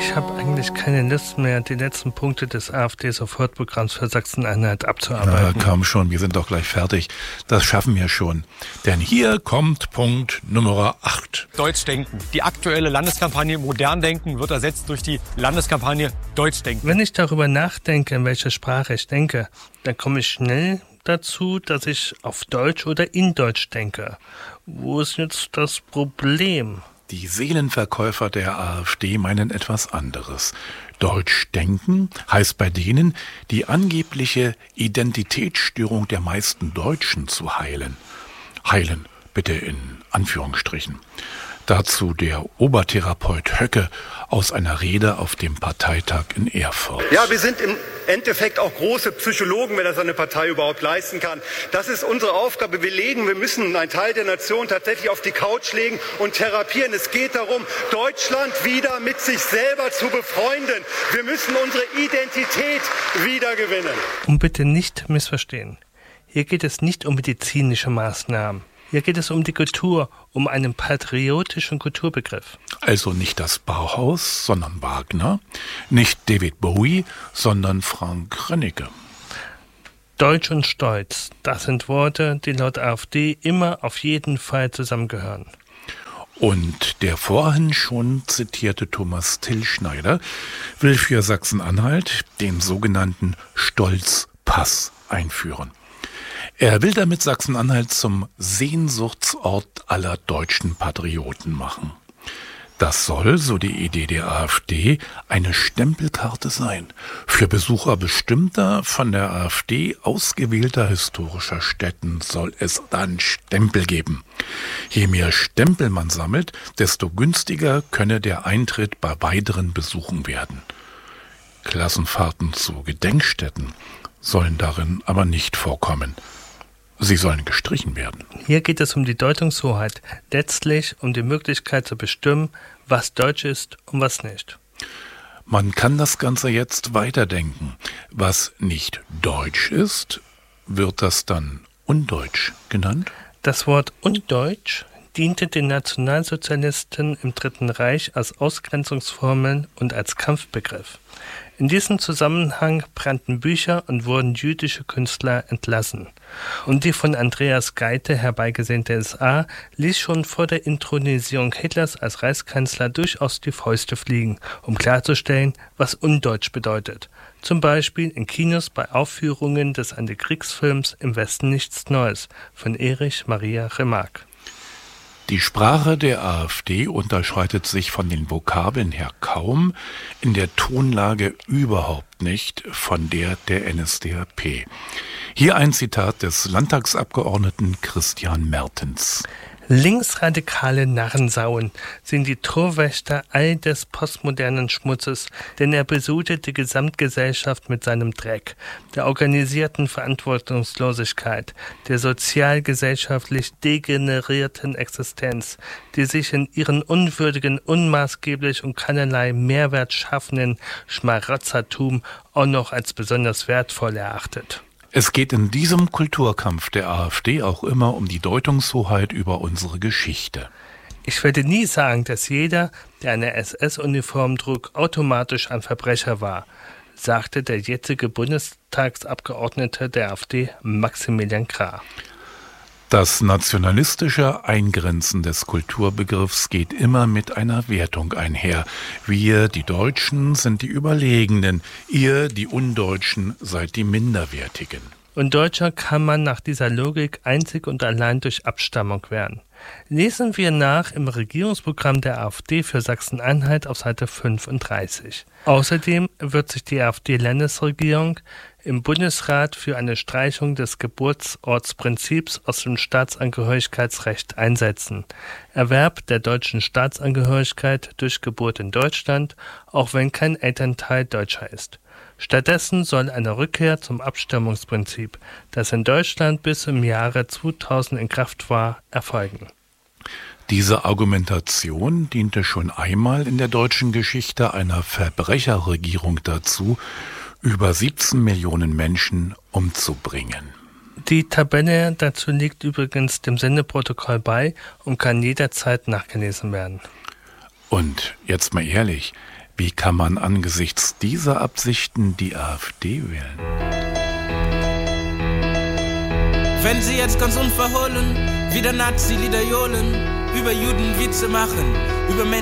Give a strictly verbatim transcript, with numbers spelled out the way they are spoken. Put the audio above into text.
Ich habe eigentlich keine Lust mehr, die letzten Punkte des AfD-Sofortprogramms für Sachsen-Anhalt abzuarbeiten. Na, komm schon, wir sind doch gleich fertig. Das schaffen wir schon. Denn hier kommt Punkt Nummer acht. Deutschdenken. Die aktuelle Landeskampagne Modern Denken wird ersetzt durch die Landeskampagne Deutschdenken. Wenn ich darüber nachdenke, in welcher Sprache ich denke, dann komme ich schnell dazu, dass ich auf Deutsch oder in Deutsch denke. Wo ist jetzt das Problem? Die Seelenverkäufer der AfD meinen etwas anderes. Deutsch denken heißt bei denen, die angebliche Identitätsstörung der meisten Deutschen zu heilen. Heilen, bitte in Anführungsstrichen. Dazu der Obertherapeut Höcke aus einer Rede auf dem Parteitag in Erfurt. Ja, wir sind im Endeffekt auch große Psychologen, wenn das eine Partei überhaupt leisten kann. Das ist unsere Aufgabe. Wir legen, wir müssen einen Teil der Nation tatsächlich auf die Couch legen und therapieren. Es geht darum, Deutschland wieder mit sich selber zu befreunden. Wir müssen unsere Identität wiedergewinnen. Und bitte nicht missverstehen. Hier geht es nicht um medizinische Maßnahmen. Hier geht es um die Kultur, um einen patriotischen Kulturbegriff. Also nicht das Bauhaus, sondern Wagner, nicht David Bowie, sondern Frank Rennecke. Deutsch und Stolz, das sind Worte, die laut AfD immer auf jeden Fall zusammengehören. Und der vorhin schon zitierte Thomas Tillschneider will für Sachsen-Anhalt den sogenannten Stolzpass einführen. Er will damit Sachsen-Anhalt zum Sehnsuchtsort aller deutschen Patrioten machen. Das soll, so die Idee der AfD, eine Stempelkarte sein. Für Besucher bestimmter, von der AfD ausgewählter historischer Stätten soll es dann Stempel geben. Je mehr Stempel man sammelt, desto günstiger könne der Eintritt bei weiteren Besuchen werden. Klassenfahrten zu Gedenkstätten sollen darin aber nicht vorkommen. Sie sollen gestrichen werden. Hier geht es um die Deutungshoheit, letztlich um die Möglichkeit zu bestimmen, was deutsch ist und was nicht. Man kann das Ganze jetzt weiterdenken. Was nicht deutsch ist, wird das dann undeutsch genannt? Das Wort undeutsch diente den Nationalsozialisten im Dritten Reich als Ausgrenzungsformel und als Kampfbegriff. In diesem Zusammenhang brannten Bücher und wurden jüdische Künstler entlassen. Und die von Andreas Geite herbeigesehnte S A ließ schon vor der Inthronisierung Hitlers als Reichskanzler durchaus die Fäuste fliegen, um klarzustellen, was undeutsch bedeutet. Zum Beispiel in Kinos bei Aufführungen des Antikriegsfilms Im Westen nichts Neues von Erich Maria Remarque. Die Sprache der AfD unterscheidet sich von den Vokabeln her kaum, in der Tonlage überhaupt nicht von der der N S D A P. Hier ein Zitat des Landtagsabgeordneten Christian Mertens. Linksradikale Narrensauen sind die Torwächter all des postmodernen Schmutzes, denn er besudelt die Gesamtgesellschaft mit seinem Dreck, der organisierten Verantwortungslosigkeit, der sozial-gesellschaftlich degenerierten Existenz, die sich in ihren unwürdigen, unmaßgeblich und keinerlei Mehrwert schaffenden Schmarotzertum auch noch als besonders wertvoll erachtet. Es geht in diesem Kulturkampf der AfD auch immer um die Deutungshoheit über unsere Geschichte. Ich werde nie sagen, dass jeder, der eine S S-Uniform trug, automatisch ein Verbrecher war, sagte der jetzige Bundestagsabgeordnete der AfD Maximilian Krah. Das nationalistische Eingrenzen des Kulturbegriffs geht immer mit einer Wertung einher. Wir, die Deutschen, sind die Überlegenen, ihr, die Undeutschen, seid die Minderwertigen. Und Deutscher kann man nach dieser Logik einzig und allein durch Abstammung werden. Lesen wir nach im Regierungsprogramm der AfD für Sachsen-Anhalt auf Seite fünfunddreißig. Außerdem wird sich die AfD-Landesregierung im Bundesrat für eine Streichung des Geburtsortsprinzips aus dem Staatsangehörigkeitsrecht einsetzen. Erwerb der deutschen Staatsangehörigkeit durch Geburt in Deutschland, auch wenn kein Elternteil Deutscher ist. Stattdessen soll eine Rückkehr zum Abstammungsprinzip, das in Deutschland bis im Jahre zweitausend in Kraft war, erfolgen. Diese Argumentation diente schon einmal in der deutschen Geschichte einer Verbrecherregierung dazu, über siebzehn Millionen Menschen umzubringen. Die Tabelle dazu liegt übrigens dem Sendeprotokoll bei und kann jederzeit nachgelesen werden. Und jetzt mal ehrlich, Wie kann man angesichts dieser Absichten die AfD wählen? Wenn sie jetzt ganz unverhohlen wieder Nazi-Lieder johlen, über Juden Witze machen, über Menschen